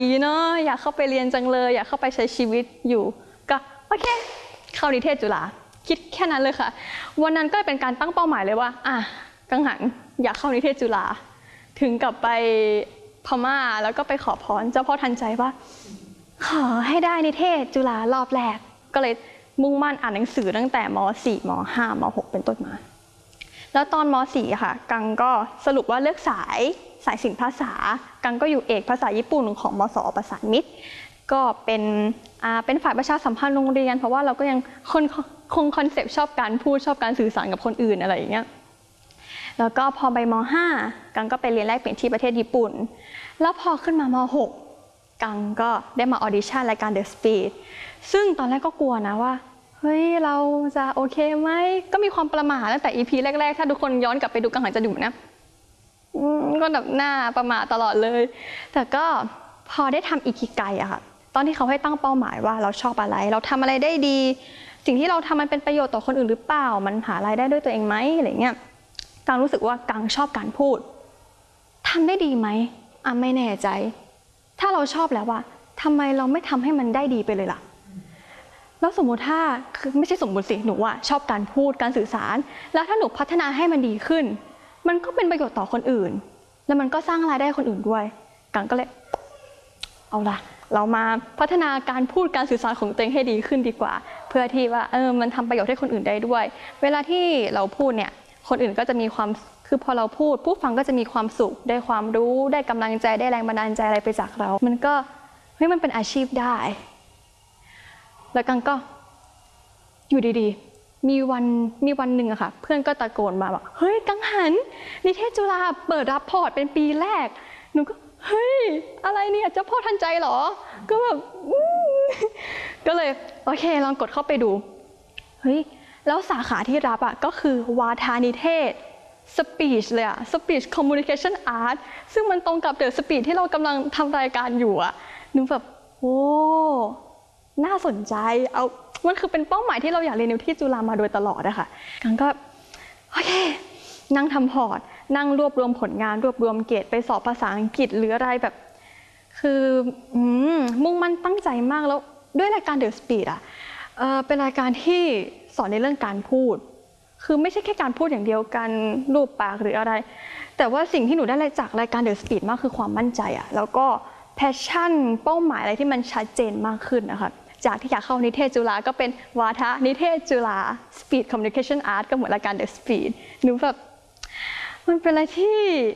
ดีเนาะอยากเข้าไปเรียนจังเลยอยากเข้าไปใช้ชีวิตอยู่ก็โอเคเข้านิเทศจุฬาคิดแค่นั้นเลยค่ะวันนั้นก็เป็นการตั้งเป้าหมายเลยว่ากังหันอยากเข้านิเทศจุฬาถึงกับไปพม่าแล้วก็ไปขอพรเจ้าพ่อทันใจว่าขอให้ได้นิเทศจุฬารอบแรกก็เลยมุ่งมั่นอ่านหนังสือตั้งแต่ม.4 ม.5 ม.6 เป็นต้นมาแล้วตอนม.4 ค่ะกังก็สรุปว่าเลือกสายศิลปภาษากังก็อยู่เอกภาษาญี่ปุ่นของมส.ประสานมิตรก็เป็นฝ่ายประชาสัมพันธ์โรงเรียนเพราะว่าเราก็ยังคงคอนเซปต์ชอบการพูดชอบการสื่อสารกับคนอื่นอะไรอย่างเงี้ยแล้วก็พอไปม.5 กังก็ไปเรียนแลกเปลี่ยนที่ประเทศญี่ปุ่นแล้วพอขึ้นมาม.6 กังก็ได้มาออดิชั่นรายการ The Speed ซึ่งตอนแรกก็กลัวนะว่าเฮ้ยเราจะโอเคไหมก็มีความประหม่าตั้งแต่ EP แรกๆถ้าทุกคนย้อนกลับไปดูกังหันจะดูนะก็แบบหน้าประหม่าตลอดเลยแต่ก็พอได้ทำอิคิไกอะค่ะตอนที่เขาให้ตั้งเป้าหมายว่าเราชอบอะไรเราทำอะไรได้ดีสิ่งที่เราทำมันเป็นประโยชน์ต่อคนอื่นหรือเปล่ามันหารายได้ด้วยตัวเองไหมอะไรเงี้ยกังรู้สึกว่ากังชอบการพูดทำได้ดีไหมไม่แน่ใจถ้าเราชอบแล้วว่าทำไมเราไม่ทำให้มันได้ดีไปเลยล่ะแล้วสมมติถ้าคือไม่ใช่สมมติสิหนูว่าชอบการพูดการสื่อสารแล้วถ้าหนูพัฒนาให้มันดีขึ้นมันก็เป็นประโยชน์ต่อคนอื่นแล้วมันก็สร้างรายได้คนอื่นด้วยกังก็เลยเอาล่ะเรามาพัฒนาการพูดการสื่อสารของตัวเองให้ดีขึ้นดีกว่าเพื่อที่ว่ามันทำประโยชน์ให้คนอื่นได้ด้วยเวลาที่เราพูดเนี่ยคนอื่นก็จะมีความคือพอเราพูดผู้ฟังก็จะมีความสุขได้ความรู้ได้กำลังใจได้แรงบันดาลใจอะไรไปจากเรามันก็มันเป็นอาชีพได้แล้วกังก็อยู่ดีๆมีวันหนึ่งอะค่ะเพื่อนก็ตะโกนมาว่าเฮ้ยกังหันนิเทศจุฬาเปิดรับพอร์ตเป็นปีแรกหนูก็เฮ้ยอะไรเนี่ยเจ้าพ่อทันใจเหรอก็แบบก็เลยโอเคลองกดเข้าไปดูเฮ้ยแล้วสาขาที่รับอะก็คือวาทานิเทศ speech เลยอะ speech communication art ซึ่งมันตรงกับ The Speech ที่เรากำลังทำรายการอยู่อะหนูแบบโอ้น่าสนใจมันคือเป็นเป้าหมายที่เราอยากเรียนที่จุฬามาโดยตลอดอะค่ะกังก็โอเคนั่งทำพอร์ตนั่งรวบรวมผลงานรวบรวมเกรดไปสอบภาษาอังกฤษหรืออะไรแบบคือมุ่งมั่นตั้งใจมากแล้วด้วยรายการ The Speed เป็นรายการที่สอนในเรื่องการพูดคือไม่ใช่แค่การพูดอย่างเดียวกันรูปปากหรืออะไรแต่ว่าสิ่งที่หนูได้จากรายการ The Speed มากคือความมั่นใจแล้วก็แพชชั่นเป้าหมายอะไรที่มันชัดเจนมากขึ้นนะคะจากที่อยากเข้านิเทศจุฬาก็เป็นวาทะนิเทศจุฬา Speed Communication Art ก็เหมือนรายการ The Speed หนูแบบมันเป็นอะไรที่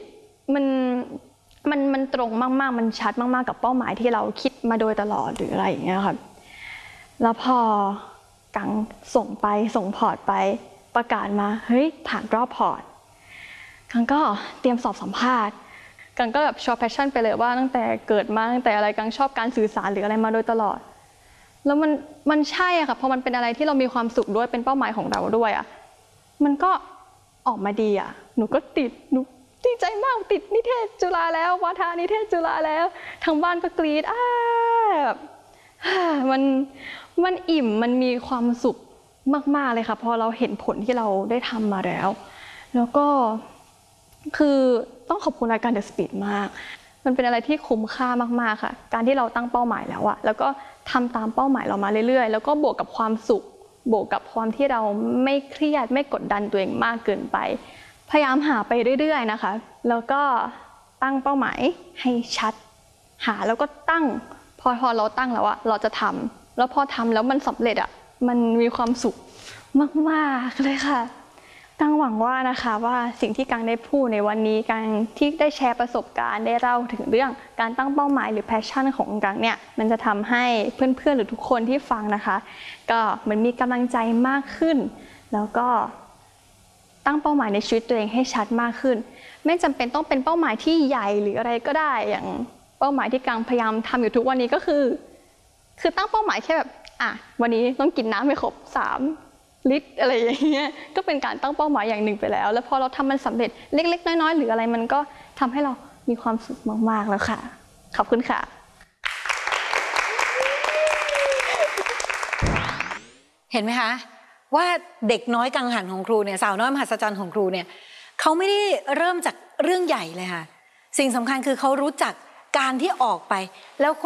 มันตรงมากๆมันชัดมากๆกับเป้าหมายที่เราคิดมาโดยตลอดหรืออะไรอย่างเงี้ยค่ะแล้วพอกังส่งพอร์ตไปประกาศมาเฮ้ยผ่านรอบพอร์ตกังก็เตรียมสอบสัมภาษณ์กังก็แบบโชว์แพชชั่นไปเลยว่าตั้งแต่เกิดมาตั้งแต่อะไรกังชอบการสื่อสารหรืออะไรมาโดยตลอดแล้วมันใช่ค่ะพอมันเป็นอะไรที่เรามีความสุขด้วยเป็นเป้าหมายของเราด้วยมันก็ออกมาดีหนูก็หนูดีใจมากติดนิเทศจุฬาแล้ววาทานิเทศจุฬาแล้วทางบ้านก็กรี๊ดแบบมันอิ่มมันมีความสุขมากๆเลยค่ะพอเราเห็นผลที่เราได้ทำมาแล้วก็คือต้องขอบคุณรายการ The Speed มากมันเป็นอะไรที่คุ้มค่ามากๆค่ะการที่เราตั้งเป้าหมายแล้วแล้วก็ทำตามเป้าหมายเรามาเรื่อยๆแล้วก็บวกกับความสุขบวกกับความที่เราไม่เครียดไม่กดดันตัวเองมากเกินไปพยายามหาไปเรื่อยๆนะคะแล้วก็ตั้งเป้าหมายให้ชัดหาแล้วก็ตั้งพอเราตั้งแล้วเราจะทำแล้วพอทำแล้วมันสำเร็จมันมีความสุขมากๆเลยค่ะกังหวังว่านะคะว่าสิ่งที่กังได้พูดในวันนี้กังที่ได้แชร์ประสบการณ์ได้เล่าถึงเรื่องการตั้งเป้าหมายหรือแพชชั่นของกังเนี่ยมันจะทำให้เพื่อนๆหรือทุกคนที่ฟังนะคะก็เหมือนมีกำลังใจมากขึ้นแล้วก็ตั้งเป้าหมายในชีวิตตัวเองให้ชัดมากขึ้นไม่จำเป็นต้องเป็นเป้าหมายที่ใหญ่หรืออะไรก็ได้อย่างเป้าหมายที่กังพยายามทำอยู่ทุกวันนี้ก็คือตั้งเป้าหมายแค่แบบวันนี้ต้องกินน้ำให้ครบ3 ลิตรอะไรอย่างเงี้ยก็เป็นการตั้งเป้าหมายอย่างหนึ่งไปแล้วแล้วพอเราทำมันสำเร็จเล็กๆน้อยๆหรืออะไรมันก็ทำให้เรามีความสุขมากๆแล้วค่ะขอบคุณค่ะเห็นไหมคะว่าเด็กน้อยกังหันของครูเนี่ยสาวน้อยมหัศจรรย์ของครูเนี่ยเขาไม่ได้เริ่มจากเรื่องใหญ่เลยค่ะสิ่งสำคัญคือเขารู้จักการที่ออกไปแล้ว